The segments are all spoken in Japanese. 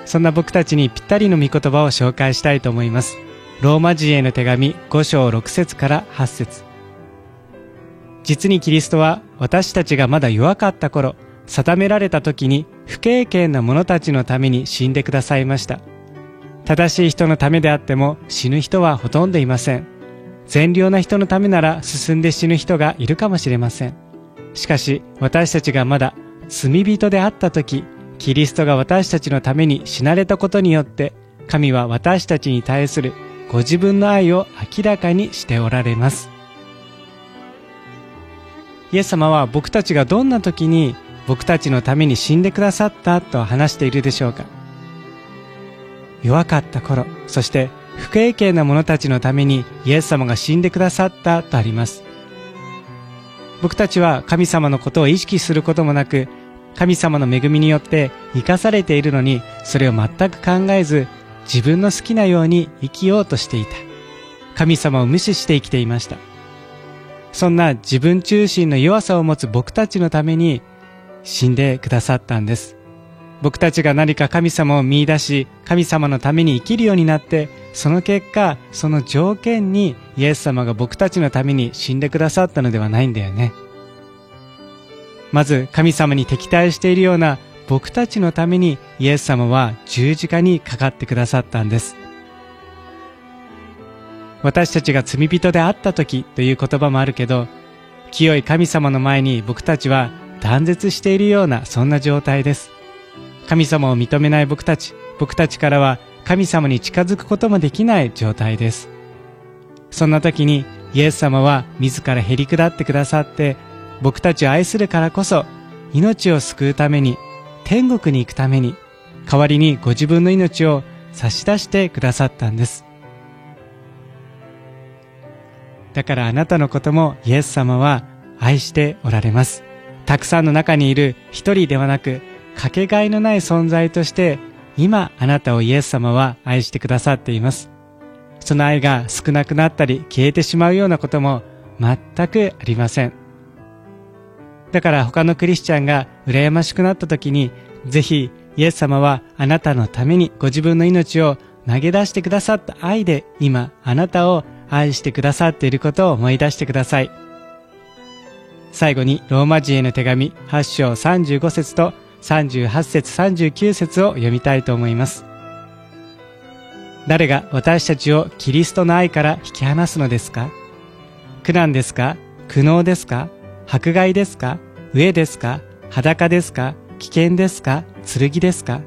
そんな僕たちにぴったりの御言葉を紹介したいと思います。ローマ人への手紙5章6節から8節。実にキリストは私たちがまだ弱かった頃、定められた時に不敬虔な者たちのために死んでくださいました。正しい人のためであっても死ぬ人はほとんどいません。善良な人のためなら進んで死ぬ人がいるかもしれません。しかし私たちがまだ罪人であった時、キリストが私たちのために死なれたことによって、神は私たちに対するご自分の愛を明らかにしておられます。イエス様は僕たちがどんな時に僕たちのために死んでくださったと話しているでしょうか。弱かった頃、そして不敬虔な者たちのためにイエス様が死んでくださったとあります。僕たちは神様のことを意識することもなく、神様の恵みによって生かされているのに、それを全く考えず、自分の好きなように生きようとしていた。神様を無視して生きていました。そんな自分中心の弱さを持つ僕たちのために死んでくださったんです。僕たちが何か神様を見出し、神様のために生きるようになって、その結果、その条件にイエス様が僕たちのために死んでくださったのではないんだよね。まず神様に敵対しているような僕たちのためにイエス様は十字架にかかってくださったんです。私たちが罪人であった時という言葉もあるけど、清い神様の前に僕たちは断絶しているような、そんな状態です。神様を認めない僕たちからは神様に近づくこともできない状態です。そんな時にイエス様は自らへり下ってくださって、僕たちを愛するからこそ、命を救うために、天国に行くために、代わりにご自分の命を差し出してくださったんです。だからあなたのこともイエス様は愛しておられます。たくさんの中にいる一人ではなく、かけがえのない存在として、今あなたをイエス様は愛してくださっています。その愛が少なくなったり消えてしまうようなことも全くありません。だから他のクリスチャンが羨ましくなった時に、ぜひイエス様はあなたのためにご自分の命を投げ出してくださった愛で、今あなたを愛してくださっていることを思い出してください。最後にローマ人への手紙8章35節と38節39節を読みたいと思います。誰が私たちをキリストの愛から引き離すのですか。苦難ですか、苦悩ですか、迫害ですか、飢えですか、裸ですか、危険ですか、剣ですか。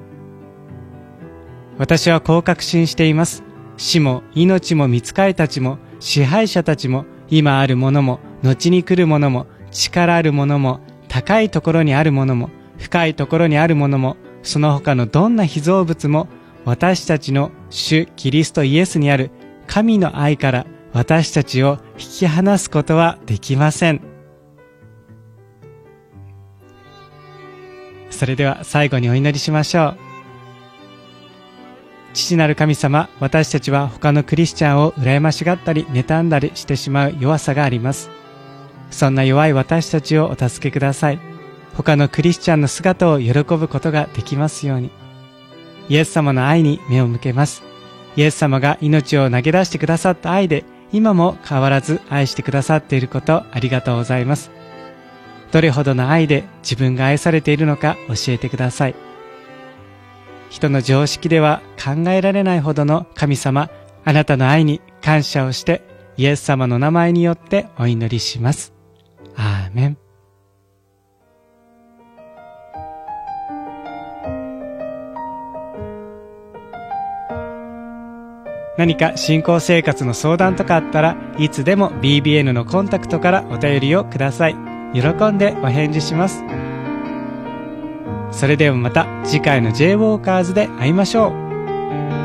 私はこう確信しています。死も命も御使いたちも支配者たちも今あるものも後に来るものも力あるものも高いところにあるものも深いところにあるものもその他のどんな被造物も私たちの主キリストイエスにある神の愛から私たちを引き離すことはできません。それでは最後にお祈りしましょう。父なる神様、私たちは他のクリスチャンを羨ましがったり妬んだりしてしまう弱さがあります。そんな弱い私たちをお助けください。他のクリスチャンの姿を喜ぶことができますように。イエス様の愛に目を向けます。イエス様が命を投げ出してくださった愛で、今も変わらず愛してくださっていることありがとうございます。どれほどの愛で自分が愛されているのか教えてください。人の常識では考えられないほどの神様、あなたの愛に感謝をして、イエス様の名前によってお祈りします。アーメン。何か信仰生活の相談とかあったらいつでも BBN のコンタクトからお便りをください。喜んでお返事します。それではまた次回の J ウォーカーズで会いましょう。